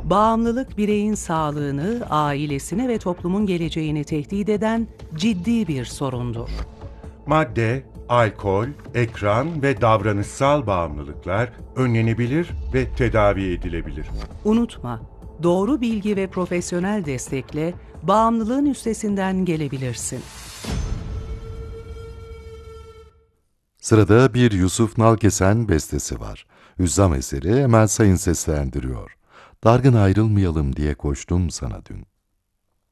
Bağımlılık bireyin sağlığını, ailesini ve toplumun geleceğini tehdit eden ciddi bir sorundur. Madde, alkol, ekran ve davranışsal bağımlılıklar önlenebilir ve tedavi edilebilir. Unutma, doğru bilgi ve profesyonel destekle bağımlılığın üstesinden gelebilirsin. Sırada bir Yusuf Nalkesen bestesi var. Hüzzam eseri Emel Sayın seslendiriyor. Dargın ayrılmayalım diye koştum sana dün.